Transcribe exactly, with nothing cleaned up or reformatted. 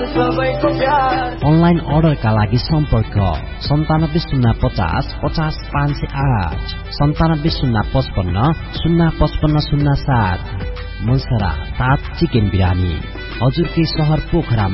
Online अर्डरका लागि सम्पर्क सन्तानब्बे शून्य पचास पचास पाँच सय आठ सन्तानब्बे शून्य पचपन्न शून्य पचपन्न शून्य सात। मुलसरा तात चिकन बिरानी हजुरकै सहर पोखरा